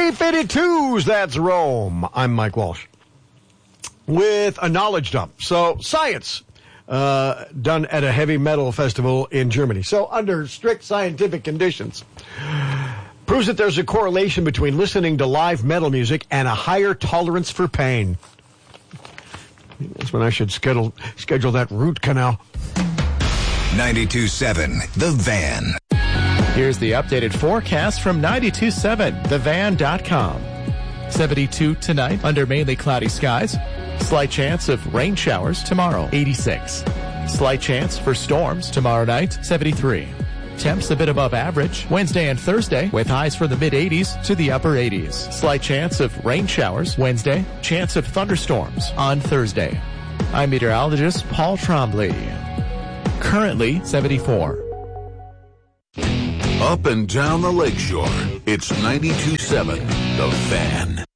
B-52s, that's Rome. I'm Mike Walsh with a knowledge dump. So, science, done at a heavy metal festival in Germany. So, under strict scientific conditions, proves that there's a correlation between listening to live metal music and a higher tolerance for pain. That's when I should schedule that root canal. 92.7 The Van. Here's the updated forecast from 92.7 TheVan.com. 72 tonight under mainly cloudy skies. Slight chance of rain showers tomorrow, 86. Slight chance for storms tomorrow night, 73. Temps a bit above average Wednesday and Thursday with highs from the mid-80s to the upper 80s. Slight chance of rain showers Wednesday. Chance of thunderstorms on Thursday. I'm meteorologist Paul Trombley. Currently 74. Up and down the lakeshore, it's 92.7 The Fan.